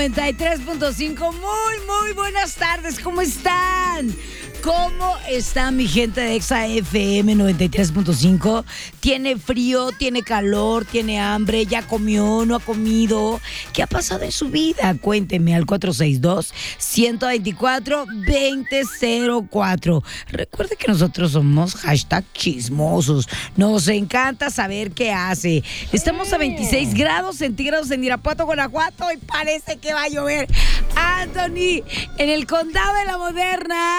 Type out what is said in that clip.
93.5, muy buenas tardes, ¿cómo están? ¿Cómo está mi gente de Exa FM 93.5? ¿Tiene frío, tiene calor, tiene hambre, ya comió, no ha comido? ¿Qué ha pasado en su vida? Cuénteme al 462-124-2004. Recuerde que nosotros somos #chismosos. Nos encanta saber qué hace. Estamos a 26 grados centígrados en Irapuato, Guanajuato y parece que va a llover. Anthony, en el condado de La Moderna.